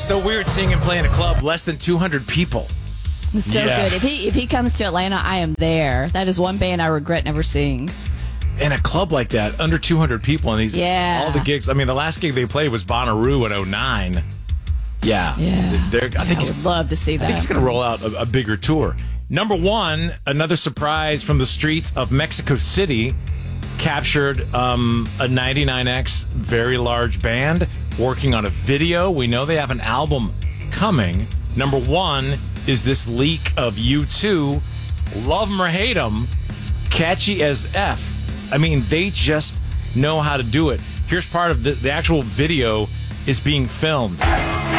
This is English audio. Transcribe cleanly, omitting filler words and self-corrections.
so weird seeing him play in a club less than 200 people. It's so Yeah. good. If he comes to Atlanta, I am there. That is one band I regret never seeing. In a club like that, under 200 people, and these all the gigs. I mean, the last gig they played was Bonnaroo in 2009. Yeah. I would love to see that. I think he's going to roll out a bigger tour. Number one, another surprise from the streets of Mexico City, captured a 99X very large band working on a video. We know they have an album coming. Number one is this leak of U2, love 'em or hate 'em, catchy as F. I mean, they just know how to do it. Here's part of the actual video is being filmed.